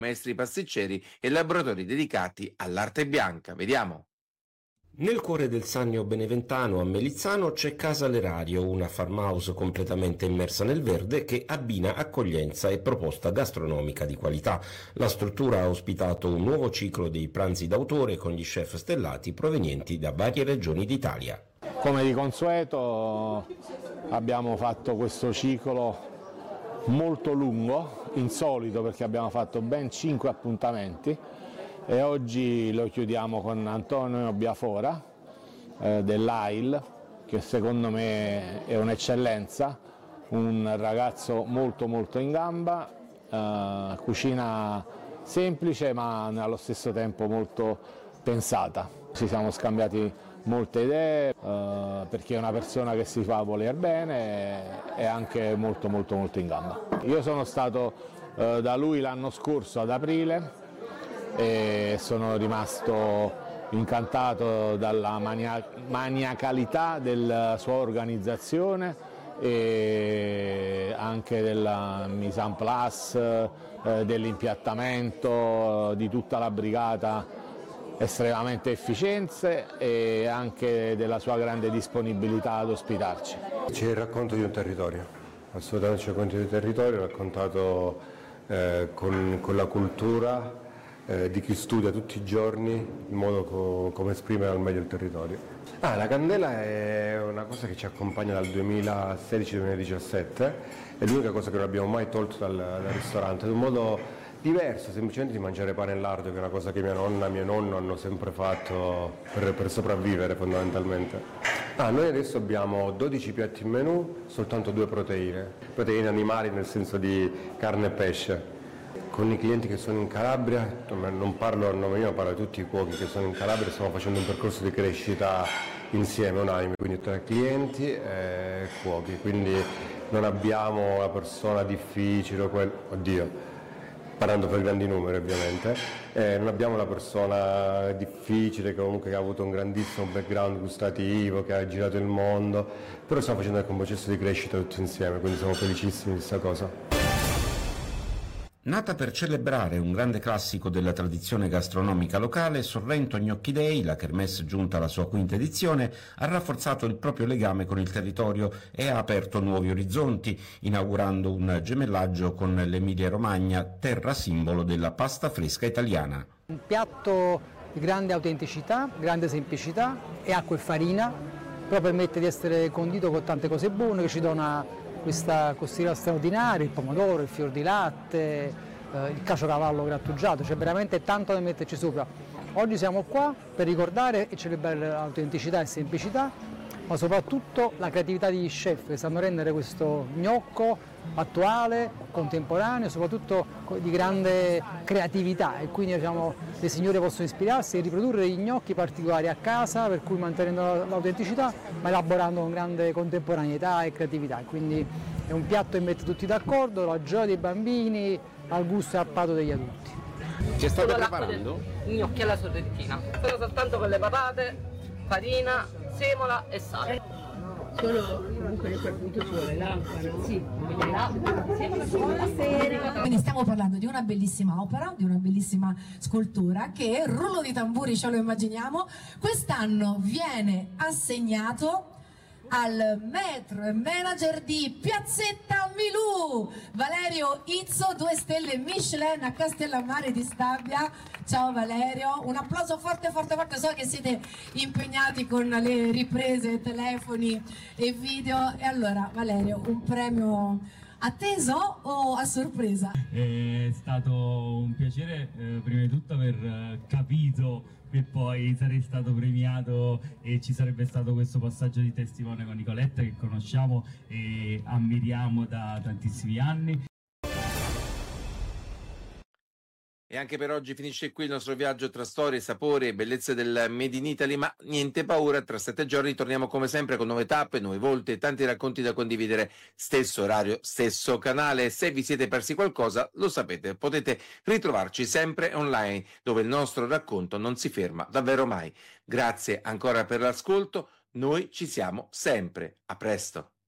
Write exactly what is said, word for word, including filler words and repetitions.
maestri pasticceri e laboratori dedicati all'arte bianca. Vediamo. Nel cuore del Sannio beneventano a Melizzano c'è Casa Lerario, una farmhouse completamente immersa nel verde che abbina accoglienza e proposta gastronomica di qualità. La struttura ha ospitato un nuovo ciclo dei pranzi d'autore con gli chef stellati provenienti da varie regioni d'Italia. Come di consueto abbiamo fatto questo ciclo molto lungo, insolito perché abbiamo fatto ben cinque appuntamenti. E oggi lo chiudiamo con Antonio Biafora eh, dell'A I L, che secondo me è un'eccellenza, un ragazzo molto molto in gamba, eh, cucina semplice ma allo stesso tempo molto pensata. Ci siamo scambiati molte idee eh, perché è una persona che si fa voler bene e anche molto molto molto in gamba. Io sono stato eh, da lui l'anno scorso ad aprile e sono rimasto incantato dalla mania- maniacalità della sua organizzazione e anche della mise en place, eh, dell'impiattamento, di tutta la brigata estremamente efficienze e anche della sua grande disponibilità ad ospitarci. C'è il racconto di un territorio, assolutamente c'è il racconto di un territorio raccontato eh, con, con la cultura Eh, di chi studia tutti i giorni in modo co- come esprimere al meglio il territorio. Ah, la candela è una cosa che ci accompagna dal duemilasedici duemiladiciassette, è l'unica cosa che non abbiamo mai tolto dal, dal ristorante, ad un modo diverso, semplicemente di mangiare pane e lardo, che è una cosa che mia nonna e mio nonno hanno sempre fatto per, per sopravvivere fondamentalmente. Ah, noi adesso abbiamo dodici piatti in menù, soltanto due proteine, proteine animali nel senso di carne e pesce. Con i clienti che sono in Calabria, non parlo a nome mio, parlo di tutti i cuochi che sono in Calabria, stiamo facendo un percorso di crescita insieme, unanime, quindi tra clienti e cuochi, quindi non abbiamo una persona difficile, quel... oddio, parlando per grandi numeri ovviamente, eh, non abbiamo una persona difficile che comunque ha avuto un grandissimo background gustativo, che ha girato il mondo, però stiamo facendo anche un processo di crescita tutti insieme, quindi siamo felicissimi di questa cosa. Nata per celebrare un grande classico della tradizione gastronomica locale, Sorrento Gnocchi Day, la kermesse giunta alla sua quinta edizione, ha rafforzato il proprio legame con il territorio e ha aperto nuovi orizzonti, inaugurando un gemellaggio con l'Emilia-Romagna, terra simbolo della pasta fresca italiana. Un piatto di grande autenticità, grande semplicità e acqua e farina, però permette di essere condito con tante cose buone che ci dona questa costiera straordinaria, il pomodoro, il fior di latte, eh, il caciocavallo grattugiato, c'è veramente tanto da metterci sopra. Oggi siamo qua per ricordare e celebrare l'autenticità e semplicità, ma soprattutto la creatività degli chef che sanno rendere questo gnocco attuale, contemporaneo, soprattutto di grande creatività, e quindi diciamo, le signore possono ispirarsi e riprodurre gli gnocchi particolari a casa, per cui mantenendo l'autenticità ma elaborando con grande contemporaneità e creatività. Quindi è un piatto che mette tutti d'accordo, la gioia dei bambini al gusto e al pato degli adulti. Ci state preparando? Gnocchi alla sorrentina, sono soltanto con le patate, farina, semola e sale. Solo comunque nel partito sulle lampade. Sì, buonasera. Quindi stiamo parlando di una bellissima opera, di una bellissima scultura che, rullo di tamburi ce lo immaginiamo, quest'anno viene assegnato al maître e manager di Piazzetta Milù, Valerio Izzo, due stelle Michelin a Castellammare di Stabia. Ciao Valerio, un applauso forte forte forte, so che siete impegnati con le riprese, telefoni e video. E allora Valerio, un premio atteso o a sorpresa? È stato un piacere eh, prima di tutto aver eh, capito che poi sarei stato premiato e ci sarebbe stato questo passaggio di testimone con Nicoletta, che conosciamo e ammiriamo da tantissimi anni. E anche per oggi finisce qui il nostro viaggio tra storie, sapori e bellezze del Made in Italy, ma niente paura, tra sette giorni torniamo come sempre con nuove tappe, nuovi volti e tanti racconti da condividere, stesso orario, stesso canale. Se vi siete persi qualcosa, lo sapete, potete ritrovarci sempre online, dove il nostro racconto non si ferma davvero mai. Grazie ancora per l'ascolto, noi ci siamo sempre, a presto.